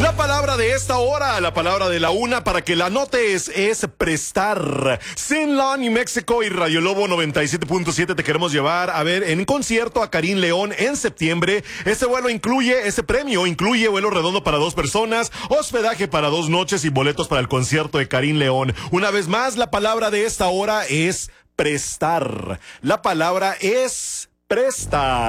La palabra de esta hora, la palabra de la una, para que la notes, es prestar. Zenla, New Mexico y Radio Lobo 97.7 te queremos llevar a ver en concierto a Karim León en septiembre. Este premio incluye vuelo redondo para 2 personas, hospedaje para 2 noches y boletos para el concierto de Karim León. Una vez más, la palabra de esta hora es prestar. La palabra es prestar.